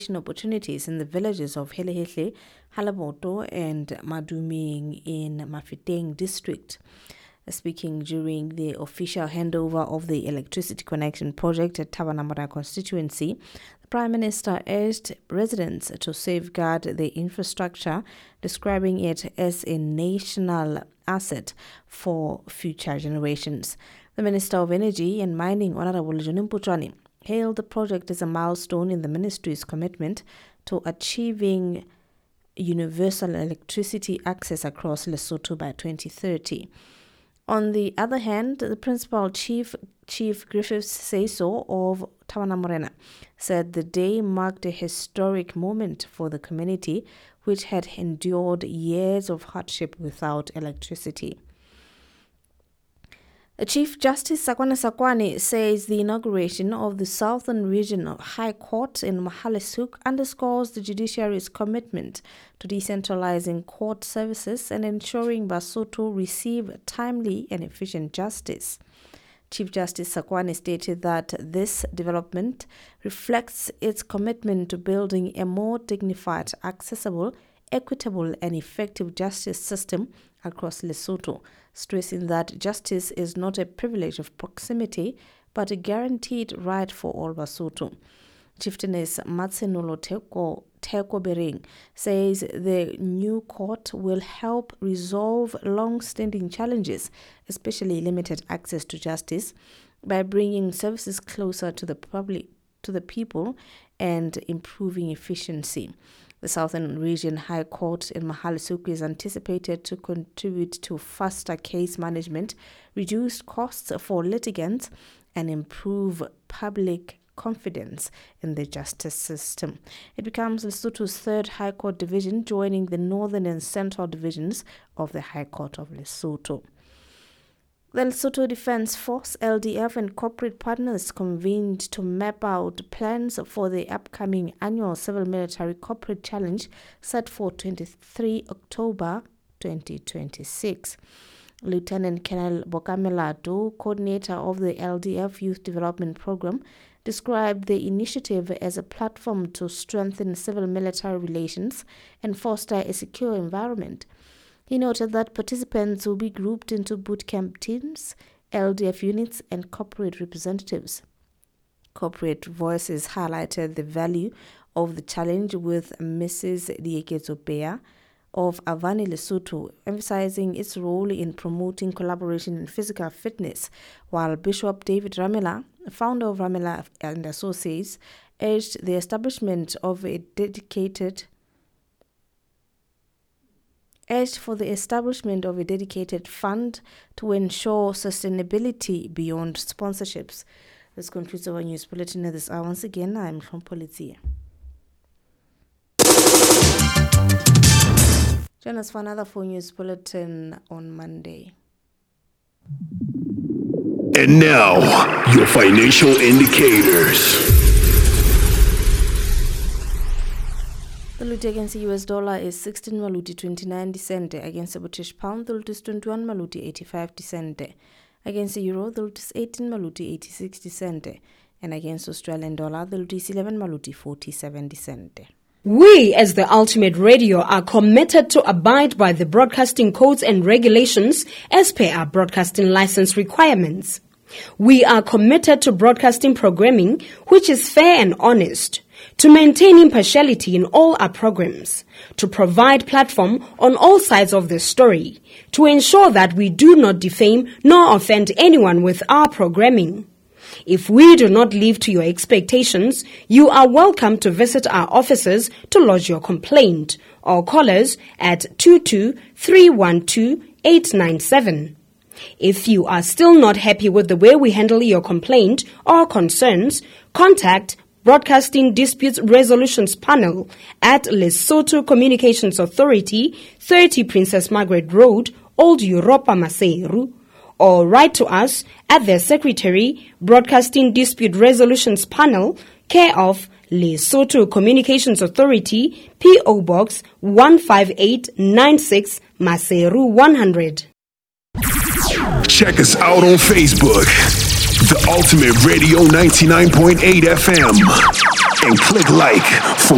opportunities in the villages of Helehehle, Halaboto, and Maduming in Mafeteng district. Speaking during the official handover of the electricity connection project at Tavanamora constituency, the Prime Minister urged residents to safeguard the infrastructure, describing it as a national asset for future generations. The Minister of Energy and Mining, Honorable Johnny Mpuchani, hailed the project as a milestone in the ministry's commitment to achieving universal electricity access across Lesotho by 2030. On the other hand, the Principal Chief Griffiths Seiso of Tavanamorena said the day marked a historic moment for the community, which had endured years of hardship without electricity. Chief Justice Sakwana Sakwani says the inauguration of the Southern Regional High Court in Mahalisuk underscores the judiciary's commitment to decentralizing court services and ensuring Basotho receive timely and efficient justice. Chief Justice Sakwani stated that this development reflects its commitment to building a more dignified, accessible, equitable and effective justice system across Lesotho, stressing that justice is not a privilege of proximity but a guaranteed right for all Basotho. Chieftainess Matsenulo Teko Bering says the new court will help resolve long-standing challenges, especially limited access to justice, by bringing services closer to the public, to the people, and improving efficiency. The Southern Region High Court in Mahalisuk is anticipated to contribute to faster case management, reduced costs for litigants, and improve public confidence in the justice system. It becomes Lesotho's third High Court division, joining the Northern and Central divisions of the High Court of Lesotho. The Lesotho Defence Force, LDF, and corporate partners convened to map out plans for the upcoming annual Civil Military Corporate Challenge set for 23 October 2026. Lieutenant Colonel Bokamela Do, coordinator of the LDF Youth Development Program, described the initiative as a platform to strengthen civil-military relations and foster a secure environment. He noted that participants will be grouped into bootcamp teams, LDF units, and corporate representatives. Corporate Voices highlighted the value of the challenge with Mrs. Dieketso of Avani Lesotho, emphasizing its role in promoting collaboration and physical fitness, while Bishop David Ramela, founder of Ramela and Associates, urged the establishment of a dedicated fund to ensure sustainability beyond sponsorships. This concludes our news bulletin at this hour. Once again, I'm from Politia. Join us for another full news bulletin on Monday. And now, your financial indicators. The looty against the US dollar is 16 maluti 29 cents. Against the British pound, the looty is 21 maluti 85 cents. Against the euro, the looty is 18 maluti 86 cents. And against the Australian dollar, the looty is 11 maluti 47 cents. We, as the Ultimate Radio, are committed to abide by the broadcasting codes and regulations as per our broadcasting license requirements. We are committed to broadcasting programming which is fair and honest, to maintain impartiality in all our programs, to provide platform on all sides of the story, to ensure that we do not defame nor offend anyone with our programming. If we do not live to your expectations, you are welcome to visit our offices to lodge your complaint or call us at 22-312-897. If you are still not happy with the way we handle your complaint or concerns, contact Broadcasting Disputes Resolutions Panel at Lesotho Communications Authority, 30 Princess Margaret Road, Old Europa, Maseru, or write to us at the Secretary, Broadcasting Dispute Resolutions Panel, care of Lesotho Communications Authority, P.O. Box 15896, Maseru 100. Check us out on Facebook, The Ultimate Radio 99.8 FM, and click like for